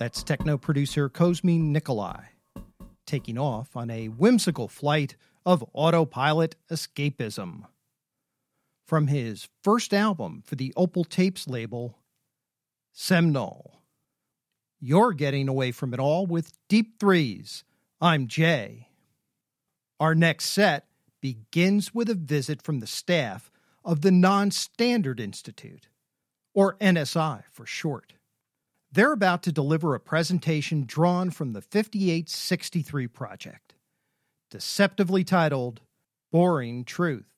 That's techno producer Kozmin Nikolai, taking off on a whimsical flight of autopilot escapism. From his first album for the Opal Tapes label, Semnol. You're getting away from it all with Deep Threes. I'm Jay. Our next set begins with a visit from the staff of the Non-Standard Institute, or NSI for short. They're about to deliver a presentation drawn from the 5863 project, deceptively titled Boring Truth.